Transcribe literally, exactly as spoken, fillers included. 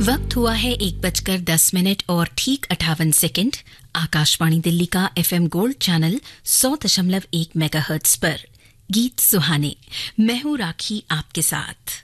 वक्त हुआ है एक बजकर दस मिनट और ठीक अट्ठावन सेकंड। आकाशवाणी दिल्ली का एफएम गोल्ड चैनल सौ दशमलव एक मेगाहर्ट्ज पर गीत सुहाने। मैं हूं राखी आपके साथ।